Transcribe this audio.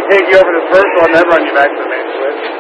take you over to the first one, then run you back to the main switch.